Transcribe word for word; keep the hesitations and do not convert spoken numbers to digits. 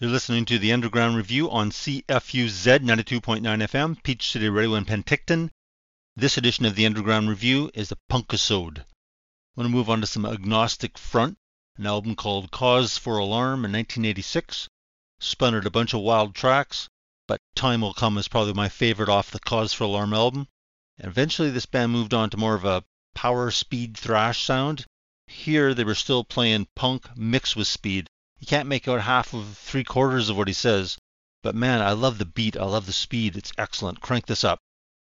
You're listening to the Underground Review on C F U Z ninety-two point nine F M, Peach City Radio in Penticton. This edition of the Underground Review is a punkisode. I'm going to move on to some Agnostic Front, an album called Cause for Alarm in nineteen eighty-six. Spun out a bunch of wild tracks, but Time Will Come is probably my favorite off the Cause for Alarm album. And eventually this band moved on to more of a power speed thrash sound. Here they were still playing punk mixed with speed. You can't make out half of three quarters of what he says, but man, I love the beat, I love the speed, it's excellent. Crank this up.